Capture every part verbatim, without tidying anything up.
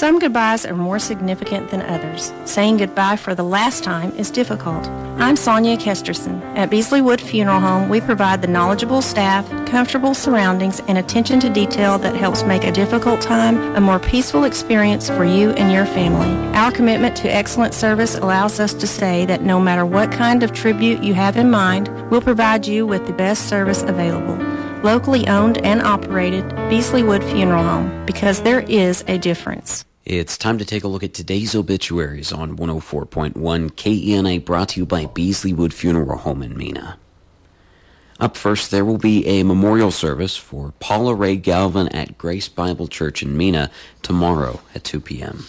Some goodbyes are more significant than others. Saying goodbye for the last time is difficult. I'm Sonia Kesterson. At Beasley Wood Funeral Home, we provide the knowledgeable staff, comfortable surroundings, and attention to detail that helps make a difficult time a more peaceful experience for you and your family. Our commitment to excellent service allows us to say that no matter what kind of tribute you have in mind, we'll provide you with the best service available. Locally owned and operated, Beasley Wood Funeral Home, because there is a difference. It's time to take a look at today's obituaries on one oh four point one K E N A, brought to you by Beasley Wood Funeral Home in Mena. Up first, there will be a memorial service for Paula Ray Galvin at Grace Bible Church in Mena tomorrow at two p.m.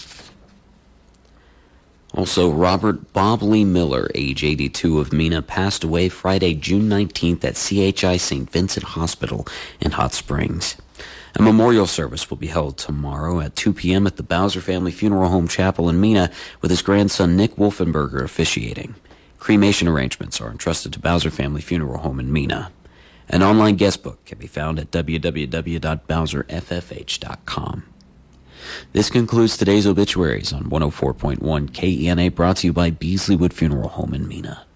Also, Robert Bob Lee Miller, age eighty-two, of Mena, passed away Friday, June nineteenth at C H I Saint Vincent Hospital in Hot Springs. A memorial service will be held tomorrow at two p.m. at the Bowser Family Funeral Home Chapel in Mena, with his grandson Nick Wolfenberger officiating. Cremation arrangements are entrusted to Bowser Family Funeral Home in Mena. An online guest book can be found at w w w dot bowser f f h dot com. This concludes today's obituaries on one oh four point one K E N A, brought to you by Beasley Wood Funeral Home in Mena.